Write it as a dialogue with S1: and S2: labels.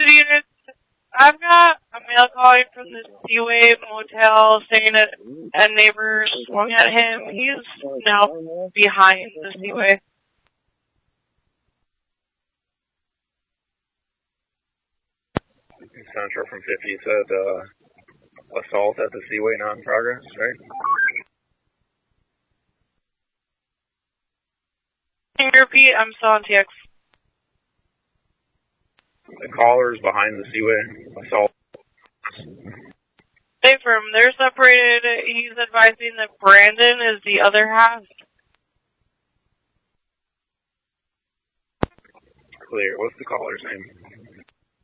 S1: units. I've got a mail calling from the Seaway Motel saying that a neighbor swung at him. He's now behind the Seaway.
S2: Central from 50 said assault at the Seaway not in progress, right?
S1: Can you repeat? I'm still on TX.
S2: The caller's behind the Seaway assault.
S1: Stay firm. They're separated. He's advising that Brandon is the other half.
S2: Clear. What's the caller's name?